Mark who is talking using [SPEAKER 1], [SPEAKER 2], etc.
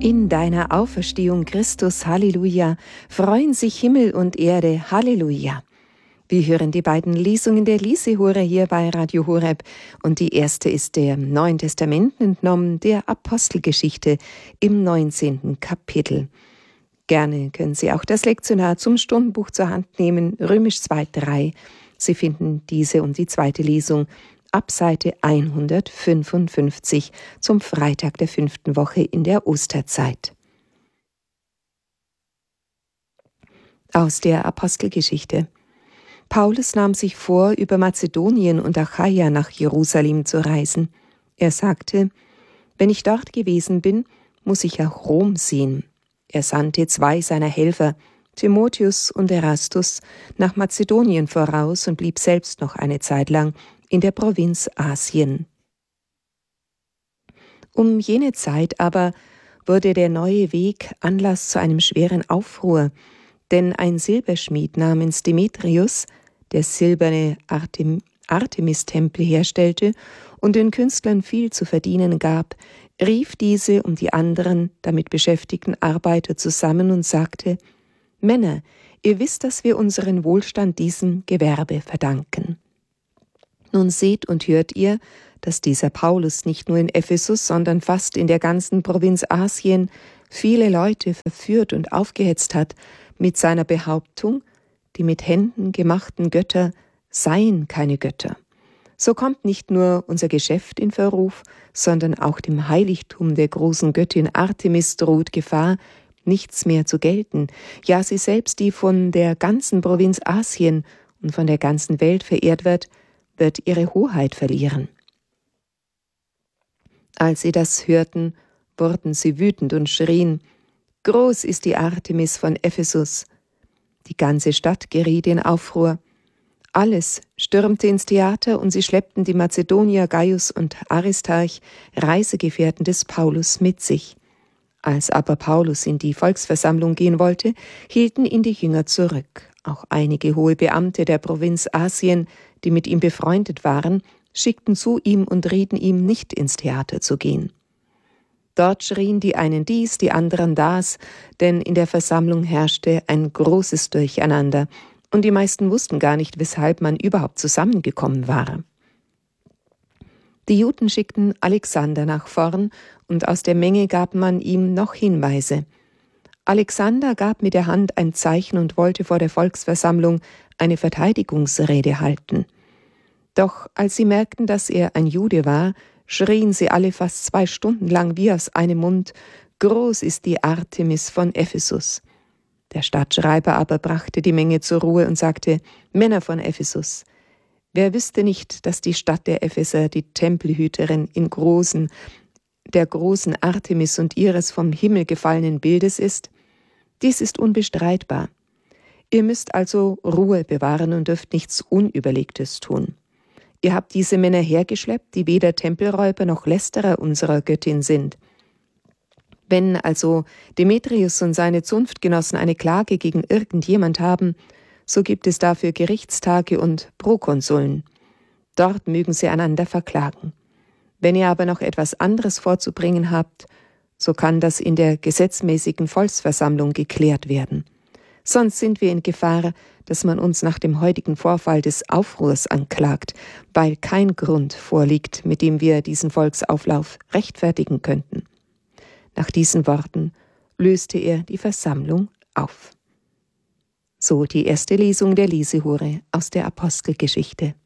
[SPEAKER 1] In deiner Auferstehung, Christus, Halleluja, freuen sich Himmel und Erde, Halleluja. Wir hören die beiden Lesungen der Lisehure hier bei Radio Horeb und die erste ist dem Neuen Testament entnommen, der Apostelgeschichte im 19. Kapitel. Gerne können Sie auch das Lektionar zum Stundenbuch zur Hand nehmen, Römisch 2,3. Sie finden diese und die zweite Lesung ab Seite 155 zum Freitag der 5. Woche in der Osterzeit. Aus der Apostelgeschichte. Paulus nahm sich vor, über Mazedonien und Achaia nach Jerusalem zu reisen. Er sagte, wenn ich dort gewesen bin, muss ich auch Rom sehen. Er sandte 2 seiner Helfer, Timotheus und Erastus, nach Mazedonien voraus und blieb selbst noch eine Zeit lang in der Provinz Asien. Um jene Zeit aber wurde der neue Weg Anlass zu einem schweren Aufruhr, denn ein Silberschmied namens Demetrius, der silberne Artemis-Tempel herstellte und den Künstlern viel zu verdienen gab, rief diese und die anderen damit beschäftigten Arbeiter zusammen und sagte, Männer, ihr wisst, dass wir unseren Wohlstand diesem Gewerbe verdanken. Nun seht und hört ihr, dass dieser Paulus nicht nur in Ephesus, sondern fast in der ganzen Provinz Asien viele Leute verführt und aufgehetzt hat mit seiner Behauptung, die mit Händen gemachten Götter seien keine Götter. So kommt nicht nur unser Geschäft in Verruf, sondern auch dem Heiligtum der großen Göttin Artemis droht Gefahr, nichts mehr zu gelten. Ja, sie selbst, die von der ganzen Provinz Asien und von der ganzen Welt verehrt wird ihre Hoheit verlieren. Als sie das hörten, wurden sie wütend und schrien, Groß ist die Artemis von Ephesus. Die ganze Stadt geriet in Aufruhr. Alles stürmte ins Theater und sie schleppten die Mazedonier Gaius und Aristarch, Reisegefährten des Paulus, mit sich. Als aber Paulus in die Volksversammlung gehen wollte, hielten ihn die Jünger zurück. Auch einige hohe Beamte der Provinz Asien, die mit ihm befreundet waren, schickten zu ihm und rieten ihm, nicht ins Theater zu gehen. Dort schrien die einen dies, die anderen das, denn in der Versammlung herrschte ein großes Durcheinander, und die meisten wussten gar nicht, weshalb man überhaupt zusammengekommen war. Die Juden schickten Alexander nach vorn, und aus der Menge gab man ihm noch Hinweise. Alexander gab mit der Hand ein Zeichen und wollte vor der Volksversammlung eine Verteidigungsrede halten. Doch als sie merkten, dass er ein Jude war, schrien sie alle fast 2 Stunden lang wie aus einem Mund, Groß ist die Artemis von Ephesus. Der Stadtschreiber aber brachte die Menge zur Ruhe und sagte, Männer von Ephesus, wer wüsste nicht, dass die Stadt der Epheser die Tempelhüterin der großen Artemis und ihres vom Himmel gefallenen Bildes ist? Dies ist unbestreitbar. Ihr müsst also Ruhe bewahren und dürft nichts Unüberlegtes tun. Ihr habt diese Männer hergeschleppt, die weder Tempelräuber noch Lästerer unserer Göttin sind. Wenn also Demetrius und seine Zunftgenossen eine Klage gegen irgendjemand haben, so gibt es dafür Gerichtstage und Prokonsuln. Dort mögen sie einander verklagen. Wenn ihr aber noch etwas anderes vorzubringen habt, so kann das in der gesetzmäßigen Volksversammlung geklärt werden. Sonst sind wir in Gefahr, dass man uns nach dem heutigen Vorfall des Aufruhrs anklagt, weil kein Grund vorliegt, mit dem wir diesen Volksauflauf rechtfertigen könnten. Nach diesen Worten löste er die Versammlung auf. So die erste Lesung der Lisehure aus der Apostelgeschichte.